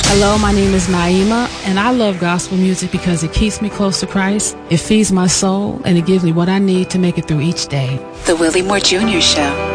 Hello, my name is Naima, and I love gospel music because it keeps me close to Christ, it feeds my soul, and it gives me what I need to make it through each day. The Willie Moore Jr. Show.